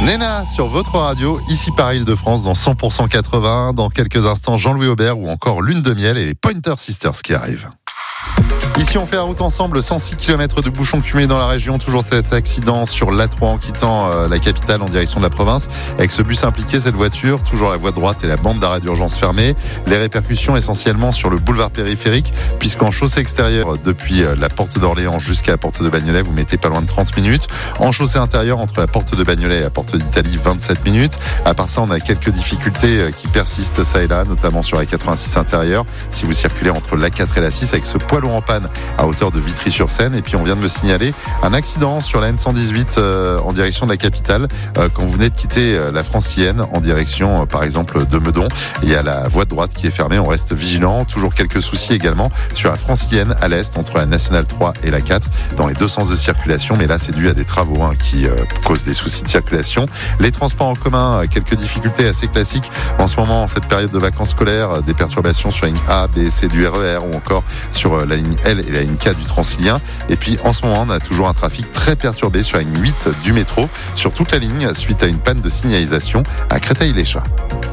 Nena sur votre radio, ici Paris Île-de-France dans 100% 80. Dans quelques instants, Jean-Louis Aubert ou encore Lune de miel et les Pointer Sisters qui arrivent. Ici, on fait la route ensemble, 106 km de bouchons cumulés dans la région. Toujours cet accident sur l'A3 en quittant la capitale en direction de la province. Avec ce bus impliqué, cette voiture, toujours la voie de droite et la bande d'arrêt d'urgence fermée. Les répercussions essentiellement sur le boulevard périphérique, puisqu'en chaussée extérieure, depuis la porte d'Orléans jusqu'à la porte de Bagnolet, vous mettez pas loin de 30 minutes. En chaussée intérieure, entre la porte de Bagnolet et la porte d'Italie, 27 minutes. À part ça, on a quelques difficultés qui persistent ça et là, notamment sur la 86 intérieure. Si vous circulez entre la 4 et la 6 avec ce poids lourd en panne à hauteur de Vitry-sur-Seine. Et puis on vient de me signaler un accident sur la N118 en direction de la capitale quand vous venez de quitter la Francilienne en direction par exemple de Meudon. Il y a la voie de droite qui est fermée, on reste vigilant. Toujours quelques soucis également sur la Francilienne à l'est entre la Nationale 3 et la 4 dans les deux sens de circulation, mais là c'est dû à des travaux qui causent des soucis de circulation. Les transports en commun, quelques difficultés assez classiques en ce moment, en cette période de vacances scolaires, des perturbations sur la ligne A, B et C du RER ou encore sur la ligne L et la ligne K du Transilien. Et puis en ce moment, on a toujours un trafic très perturbé sur la ligne 8 du métro, sur toute la ligne, suite à une panne de signalisation à Créteil-les-Chats.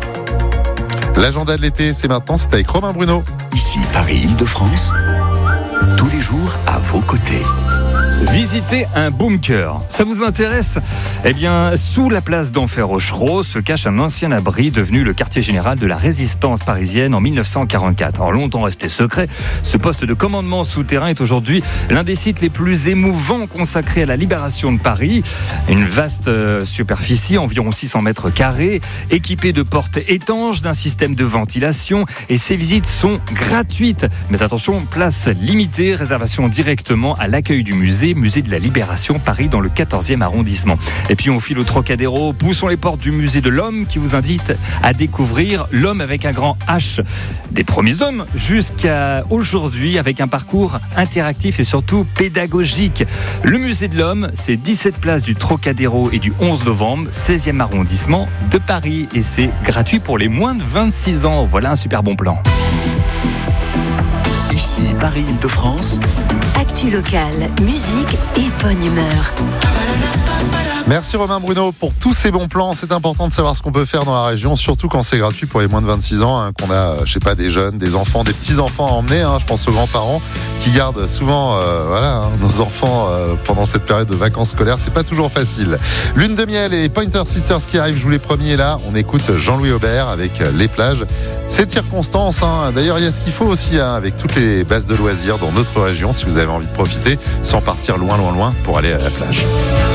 L'agenda de l'été, c'est maintenant, c'est avec Romain Bruno. Ici Paris Île-de-France, tous les jours à vos côtés. Visiter un bunker, ça vous intéresse ? Eh bien, sous la place d'Enfer-Rochereau se cache un ancien abri devenu le quartier général de la résistance parisienne en 1944. Alors longtemps resté secret, ce poste de commandement souterrain est aujourd'hui l'un des sites les plus émouvants consacrés à la libération de Paris. Une vaste superficie, environ 600 mètres carrés, équipée de portes étanches, d'un système de ventilation, et ces visites sont gratuites. Mais attention, place limitée, réservation directement à l'accueil du musée de la Libération Paris dans le 14e arrondissement. Et puis on file au Trocadéro, poussons les portes du musée de l'homme qui vous invite à découvrir l'homme avec un grand H. Des premiers hommes jusqu'à aujourd'hui avec un parcours interactif et surtout pédagogique. Le musée de l'homme, c'est 17 places du Trocadéro et du 11 novembre, 16e arrondissement de Paris. Et c'est gratuit pour les moins de 26 ans. Voilà un super bon plan. Ici Paris Île-de-France. Actu locale, musique et bonne humeur. Merci Romain Bruno pour tous ces bons plans. C'est important de savoir ce qu'on peut faire dans la région, surtout quand c'est gratuit pour les moins de 26 ans, qu'on a, des jeunes, des enfants, des petits-enfants à emmener. Je pense aux grands-parents qui gardent souvent nos enfants pendant cette période de vacances scolaires. C'est pas toujours facile. Lune de miel et les Pointer Sisters qui arrivent, je vous les premiers là. On écoute Jean-Louis Aubert avec Les plages. C'est de circonstance. D'ailleurs, il y a ce qu'il faut aussi avec toutes les bases de loisirs dans notre région si vous avez envie de profiter sans partir loin pour aller à la plage.